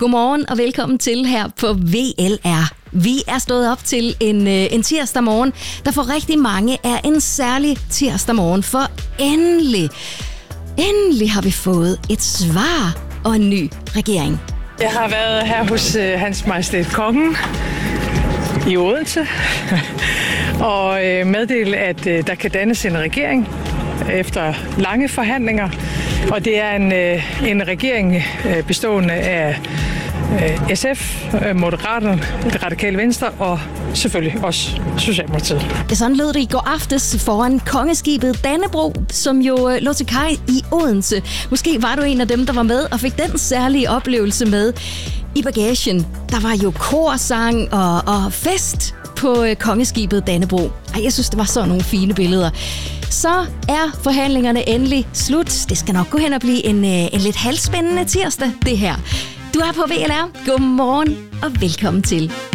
Godmorgen og velkommen til her på VLR. Vi er stået op til en tirsdag morgen, der for rigtig mange er en særlig tirsdag morgen, for endelig har vi fået et svar og en ny regering. Jeg har været her hos Hans Majestæt Kongen i Odense og meddele, at der kan dannes en regering efter lange forhandlinger. Og det er en regering bestående af SF, Moderaterne, Det Radikale Venstre og selvfølgelig også Socialdemokratiet. Sådan lød det i går aftes foran kongeskibet Dannebrog, som jo lå til kaj i Odense. Måske var du en af dem, der var med og fik den særlige oplevelse med i bagagen. Der var jo korsang og fest på kongeskibet Dannebrog. Jeg synes, det var sådan nogle fine billeder. Så er forhandlingerne endelig slut. Det skal nok gå hen og blive en lidt halvspændende tirsdag, det her. Du er på VLR. Godmorgen og velkommen til.